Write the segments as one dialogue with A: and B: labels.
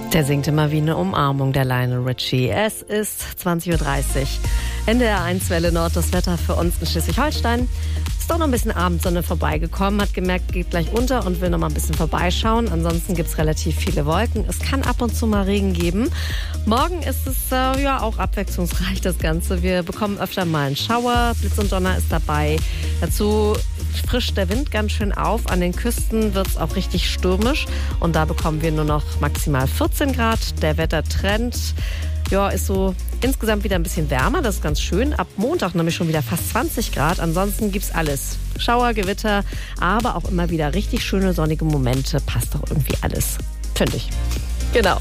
A: Der singt immer wie eine Umarmung, der Lionel Richie. Es ist 20.30 Uhr. NDR 1 Welle Nord, das Wetter für uns in Schleswig-Holstein. Ist doch noch ein bisschen Abendsonne vorbeigekommen, hat gemerkt, geht gleich unter und will noch mal ein bisschen vorbeischauen. Ansonsten gibt es relativ viele Wolken. Es kann ab und zu mal Regen geben. Morgen ist es auch abwechslungsreich, das Ganze. Wir bekommen öfter mal einen Schauer, Blitz und Donner ist dabei. Dazu frischt der Wind ganz schön auf. An den Küsten wird es auch richtig stürmisch. Und da bekommen wir nur noch maximal 14 Grad. Der Wettertrend ist so insgesamt wieder ein bisschen wärmer. Das ist ganz schön. Ab Montag nämlich schon wieder fast 20 Grad. Ansonsten gibt's alles. Schauer, Gewitter, aber auch immer wieder richtig schöne sonnige Momente. Passt doch irgendwie alles. Finde ich. Genau.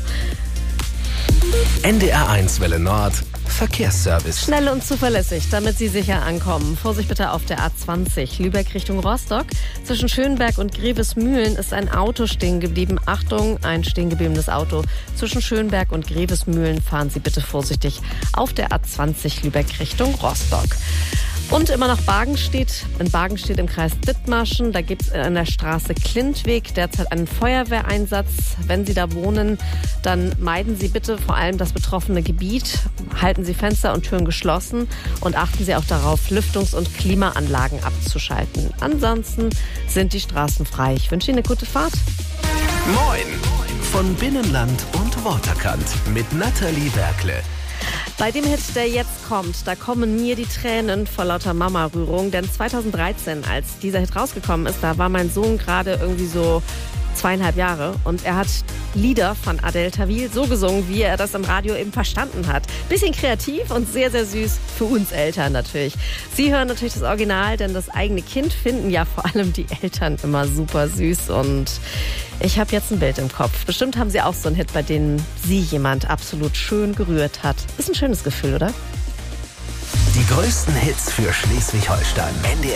B: NDR 1 Welle Nord. Verkehrsservice.
A: Schnell und zuverlässig, damit Sie sicher ankommen. Vorsicht bitte auf der A20 Lübeck Richtung Rostock. Zwischen Schönberg und Grevesmühlen ist ein Auto stehen geblieben. Achtung, ein stehen gebliebenes Auto. Zwischen Schönberg und Grevesmühlen fahren Sie bitte vorsichtig auf der A20 Lübeck Richtung Rostock. Und immer noch Bargenstedt. In Bargenstedt im Kreis Dithmarschen. Da gibt es an der Straße Klintweg derzeit einen Feuerwehreinsatz. Wenn Sie da wohnen, dann meiden Sie bitte vor allem das betroffene Gebiet. Halten Sie Fenster und Türen geschlossen und achten Sie auch darauf, Lüftungs- und Klimaanlagen abzuschalten. Ansonsten sind die Straßen frei. Ich wünsche Ihnen eine gute Fahrt.
B: Moin! Von Binnenland und Waterkant mit Nathalie Werkle.
A: Bei dem Hit, der jetzt kommt, da kommen mir die Tränen vor lauter Mama-Rührung. Denn 2013, als dieser Hit rausgekommen ist, da war mein Sohn gerade irgendwie so 2,5 Jahre. Und er hat Lieder von Adel Tawil so gesungen, wie er das im Radio eben verstanden hat. Bisschen kreativ und sehr, sehr süß für uns Eltern natürlich. Sie hören natürlich das Original, denn das eigene Kind finden ja vor allem die Eltern immer super süß. Und ich habe jetzt ein Bild im Kopf. Bestimmt haben Sie auch so einen Hit, bei dem Sie jemand absolut schön gerührt hat. Ist ein schönes Gefühl, oder?
B: Die größten Hits für Schleswig-Holstein. NDR